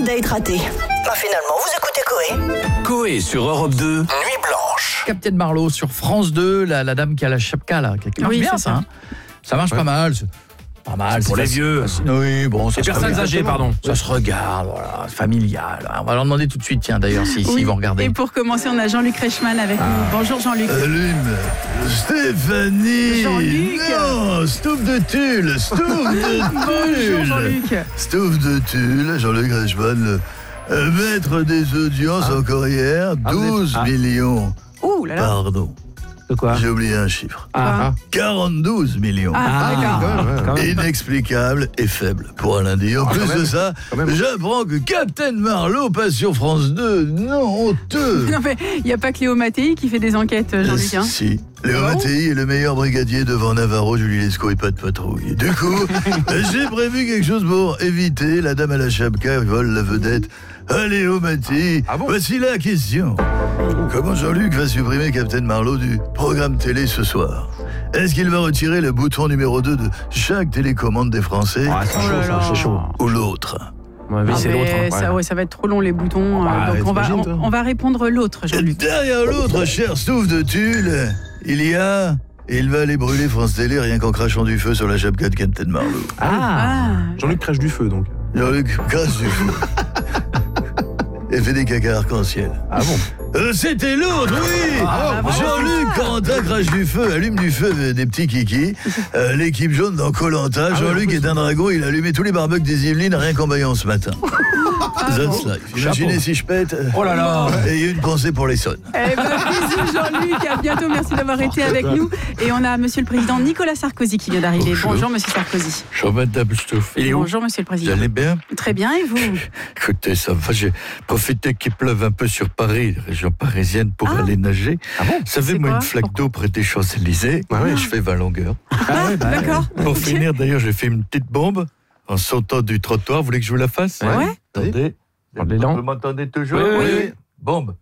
date raté. Finalement, vous écoutez Coé. Coé sur Europe 2, Nuit Blanche. Captain Marlowe sur France 2, la dame qui a la chapka là, qui marche bien ça. Ça marche pas mal. Pas mal, pour les vieux. Oui, bon, les personnes âgées, pardon. Ça se regarde, voilà, familial. On va leur demander tout de suite, tiens, d'ailleurs, s'ils vont regarder. Et pour commencer, on a Jean-Luc Reichmann avec nous. Bonjour Jean-Luc. Stéphanie. Jean-Luc. Non, Stouff de tulle. Bonjour Jean-Luc. Stouff de tulle, Jean-Luc Reichmann, maître des audiences encore hier, 12 millions. Ouh là là. Pardon. De quoi ? J'ai oublié un chiffre. 42 millions. D'accord. Inexplicable et faible pour un lundi. En plus de ça, j'apprends que Captain Marlowe passe sur France 2. Non, honteux. Non mais il n'y a pas que Léo Mattei qui fait des enquêtes, Jean-Luc. Hein. Si. Léo Mattei est le meilleur brigadier devant Navarro, Julie Lescaut et pas de patrouille. Du coup, j'ai prévu quelque chose pour éviter la dame à la chapka vole la vedette à Léo Mattei. Voici la question. Comment Jean-Luc va supprimer Captain Marlowe du programme télé ce soir ? Est-ce qu'il va retirer le bouton numéro 2 de chaque télécommande des Français ? C'est chaud. Ou l'autre ? C'est l'autre. Ça va être trop long les boutons. Donc on va répondre l'autre, Et Jean-Luc. derrière l'autre, cher Stouff de tulle, il va aller brûler France Télé rien qu'en crachant du feu sur la chapka de Captain Marlowe. Jean-Luc crache du feu, donc. Jean-Luc crache du feu. Et fait des caca arc-en-ciel. C'était l'autre, oui. Jean-Luc Corentin crache du feu, allume du feu des petits kikis. L'équipe jaune dans Koh-Lanta. Jean-Luc est un dragon, il a allumé tous les barbecues des Yvelines rien qu'en baillant ce matin. That's life. Imaginez si je pète. Oh là là. Et il y a une pensée pour les sonnes. Bisous Jean-Luc, à bientôt, merci d'avoir été avec nous. Et on a monsieur le président Nicolas Sarkozy qui vient d'arriver. Bonjour monsieur Sarkozy. Bonjour madame Stouff. Bonjour monsieur le président. Vous allez bien ? Très bien, et vous ? Écoutez, ça va, j'ai profité qu'il pleuve un peu sur Paris, région parisienne, pour aller nager. Vous savez, moi, une flaque d'eau près des Champs-Élysées, je fais 20 longueurs. D'accord. Pour finir, d'ailleurs, j'ai fait une petite bombe en sautant du trottoir. Vous voulez que je vous la fasse ? Ouais. Attendez. Vous m'entendez toujours ? Oui. Bombe.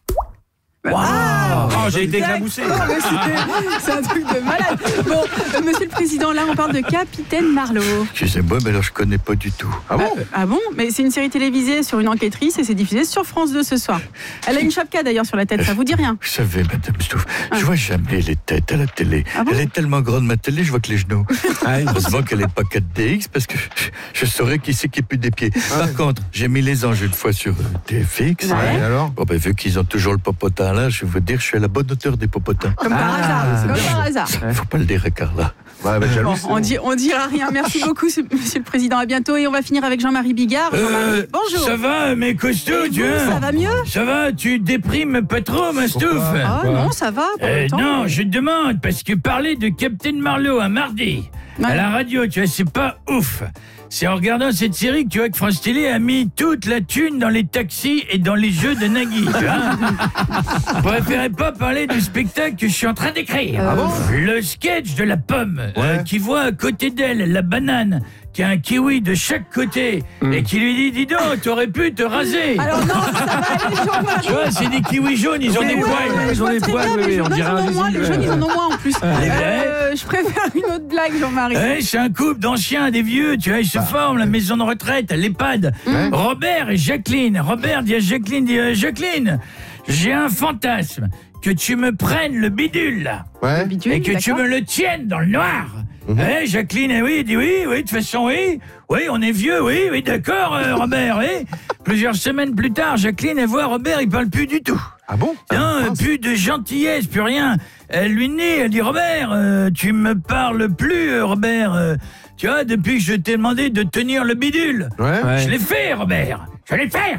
J'ai été éclaboussé. C'est un truc de malade. Bon, monsieur le président, là on parle de Capitaine Marlowe. Excusez-moi, mais alors je connais pas du tout. Ah bon ? Mais c'est une série télévisée sur une enquêtrice et c'est diffusé sur France 2 ce soir. Elle a une chapka d'ailleurs sur la tête, ça vous dit rien ? Vous savez, madame Stouff, je vois jamais les têtes à la télé. Elle est tellement grande, ma télé, je vois que les genoux. Heureusement qu'elle n'est pas 4DX, parce que je saurais qui c'est qui pue des pieds. Par contre, j'ai mis les anges une fois sur TFX. Alors ? Vu qu'ils ont toujours le popotin là, je vais vous dire, je suis à la bonne hauteur des popotins. Comme par hasard. Faut pas le dire à Carla. Bon, on dira rien. Merci beaucoup, monsieur le président. À bientôt. Et on va finir avec Jean-Marie Bigard. Bonjour. Ça va, mes costauds, tu vois ? Ça va mieux ? Ça va, tu déprimes pas trop, ma Stouff ? Non, ça va. Non, je te demande, parce que parler de Captain Marlowe un mardi, à la radio, tu vois, c'est pas ouf. C'est en regardant cette série que tu vois que France Télé a mis toute la thune dans les taxis et dans les jeux de Nagui, tu vois. Je préférais pas parler du spectacle que je suis en train d'écrire. Le sketch de la pomme, qui voit à côté d'elle la banane, qui a un kiwi de chaque côté, et qui lui dit, dis donc, t'aurais pu te raser. Alors non, ça va aller, Jean-Marie. Tu vois, c'est des kiwis jaunes, ils ont des poils. Ils ont des poils, on dirait un moins. Les jeunes, ils en ont moins en plus. Je préfère une autre blague, Jean-Marie. C'est un couple d'anciens, des vieux, tu vois, ils se forment, la maison de retraite, à l'EHPAD. Robert et Jacqueline. Robert dit à Jacqueline, Jacqueline, j'ai un fantasme, que tu me prennes le bidule, là. Et que tu me le tiennes dans le noir. Jacqueline, dit oui, de toute façon, oui, on est vieux, oui, d'accord, Robert, oui. Plusieurs semaines plus tard, Jacqueline, elle voit Robert, il parle plus du tout. Non, plus de gentillesse, plus rien. Elle lui dit, Robert, tu me parles plus, Robert, tu vois, depuis que je t'ai demandé de tenir le bidule. Je l'ai fait, Robert. Tu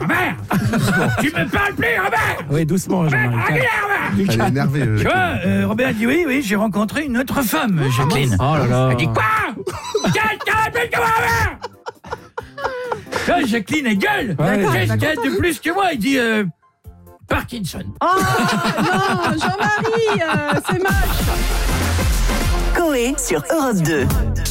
me parles plus, Robert. Oui, doucement, Jean-Marie. Elle est énervée. Tu vois, Robert dit oui, j'ai rencontré une autre femme, Jacqueline. Oh là là. Elle dit quoi? T'as plus que moi, Robert. Tu vois, Jacqueline, elle gueule. Qu'est-ce qu'il y a de plus que moi? Il dit Parkinson. Oh non, Jean-Marie, c'est moche. Coé sur Europe 2.